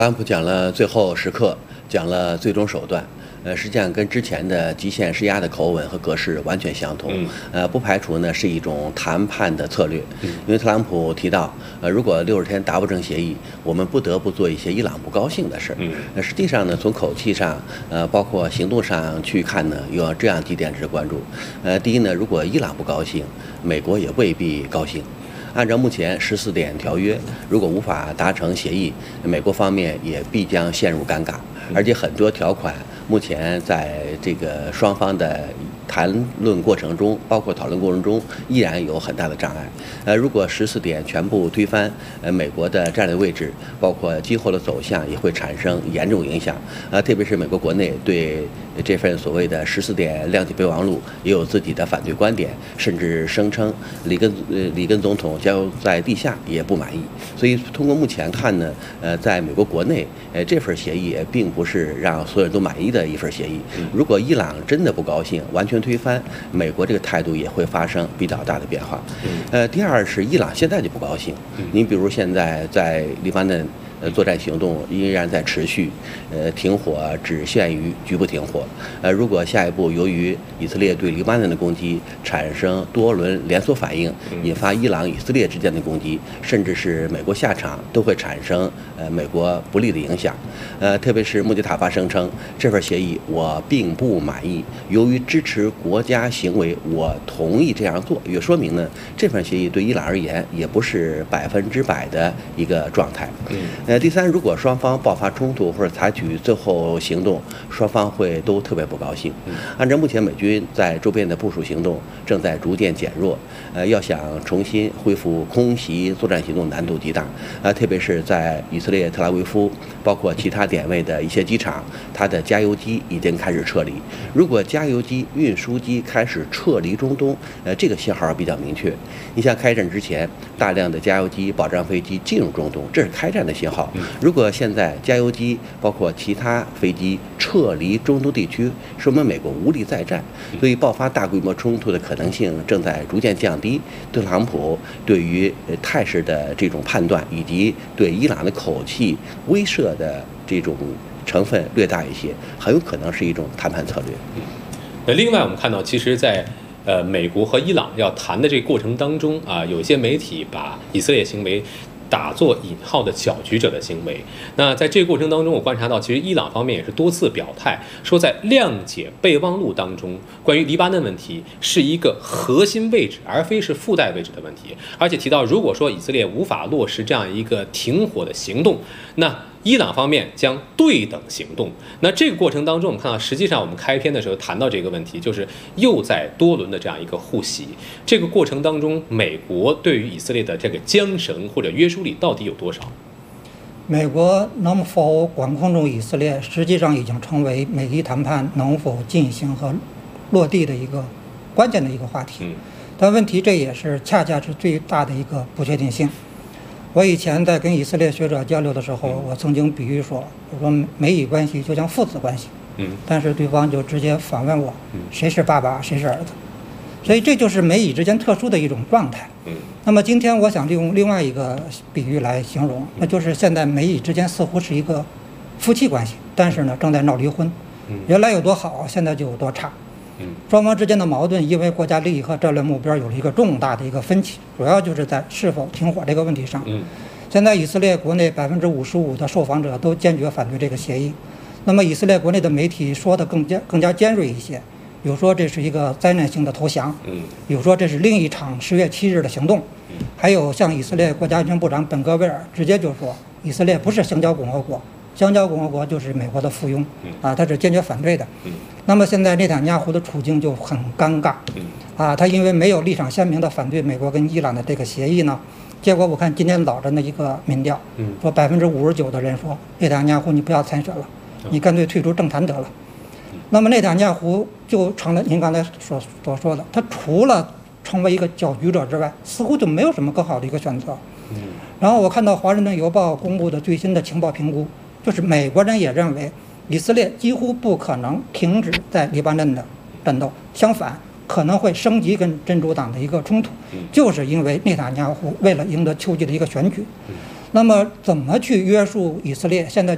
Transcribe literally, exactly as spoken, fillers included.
特朗普讲了最后时刻，讲了最终手段，呃，实际上跟之前的极限施压的口吻和格式完全相同。 嗯、 呃，不排除呢是一种谈判的策略。 嗯、 因为特朗普提到，呃，如果六十天达不成协议，我们不得不做一些伊朗不高兴的事。 嗯， 那实际上呢，从口气上，呃，包括行动上去看呢，有这样几点值得关注。呃，第一呢，如果伊朗不高兴，美国也未必高兴。按照目前十四点条约，如果无法达成协议，美国方面也必将陷入尴尬，而且很多条款目前在这个双方的谈论过程中，包括讨论过程中，依然有很大的障碍。呃，如果十四点全部推翻，呃，美国的战略位置，包括今后的走向，也会产生严重影响。呃，特别是美国国内对这份所谓的十四点谅解备忘录也有自己的反对观点，甚至声称里根呃里根总统将在地下也不满意。所以通过目前看呢，呃，在美国国内，呃，这份协议并不是让所有人都满意的一份协议。如果伊朗真的不高兴，完全推翻，美国这个态度也会发生比较大的变化。呃，第二是伊朗现在就不高兴，您比如现在在黎巴嫩。呃，作战行动依然在持续，呃，停火只限于局部停火。呃，如果下一步由于以色列对黎巴嫩的攻击产生多轮连锁反应，引发伊朗、以色列之间的攻击，甚至是美国下场，都会产生呃美国不利的影响。呃，特别是穆迪塔巴声称这份协议我并不满意，由于支持国家行为，我同意这样做，也说明呢这份协议对伊朗而言也不是百分之百的一个状态。 嗯。 呃，第三，如果双方爆发冲突或者采取最后行动，双方会都特别不高兴。按照目前美军在周边的部署行动正在逐渐减弱，呃，要想重新恢复空袭作战行动难度极大。呃，特别是在以色列特拉维夫，包括其他点位的一些机场，它的加油机已经开始撤离。如果加油机、运输机开始撤离中东，呃，这个信号比较明确。你像开战之前，大量的加油机、保障飞机进入中东，这是开战的信号。如果现在加油机包括其他飞机撤离中东地区，说明美国无力再战，所以爆发大规模冲突的可能性正在逐渐降低。特朗普对于态势的这种判断，以及对伊朗的口气威慑的这种成分略大一些，很有可能是一种谈判策略。 那另外我们看到，其实在呃美国和伊朗要谈的这个过程当中啊，有一些媒体把以色列行为打作引号的搅局者的行为。那在这个过程当中，我观察到，其实伊朗方面也是多次表态，说在谅解备忘录当中，关于黎巴嫩问题是一个核心位置，而非是附带位置的问题。而且提到，如果说以色列无法落实这样一个停火的行动，那伊朗方面将对等行动。那这个过程当中，我们看到，实际上我们开篇的时候谈到这个问题，就是又在多轮的这样一个互袭。这个过程当中，美国对于以色列的这个缰绳或者约束力到底有多少？ 美国能否管控住以色列，实际上已经成为美伊谈判能否进行和落地的一个关键的一个话题。 嗯， 但问题这也是恰恰是最大的一个不确定性。我以前在跟以色列学者交流的时候， 嗯、 我曾经比喻说，我说美以关系就像父子关系。 嗯，但是对方就直接反问我， 嗯、 谁是爸爸，谁是儿子？所以这就是美以之间特殊的一种状态。 嗯， 那么今天我想利用另外一个比喻来形容，那就是现在美以之间似乎是一个夫妻关系，但是呢正在闹离婚。 嗯， 原来有多好，现在就有多差。双方之间的矛盾因为国家利益和战略目标有了一个重大的一个分歧，主要就是在是否停火这个问题上。 嗯， 现在以色列国内百分之五十五的受访者都坚决反对这个协议。那么以色列国内的媒体说的更加更加尖锐一些，有说这是一个灾难性的投降， 嗯， 有说这是另一场十月七日的行动， 嗯， 还有像以色列国家安全部长本戈维尔直接就说，以色列不是香蕉共和国。香蕉共和国就是美国的附庸，啊，他是坚决反对的。那么现在内塔尼亚胡的处境就很尴尬，啊，他因为没有立场鲜明的反对美国跟伊朗的这个协议呢，结果我看今天早晨的一个民调，说百分之五十九的人说内塔尼亚胡你不要参选了，你干脆退出政坛得了。那么内塔尼亚胡就成了您刚才所所说的，他除了成为一个搅局者之外，似乎就没有什么更好的一个选择。然后我看到《华盛顿邮报》公布的最新的情报评估。就是美国人也认为，以色列几乎不可能停止在黎巴嫩的战斗，相反，可能会升级跟真主党的一个冲突，就是因为内塔尼亚胡为了赢得秋季的一个选举。那么，怎么去约束以色列？现在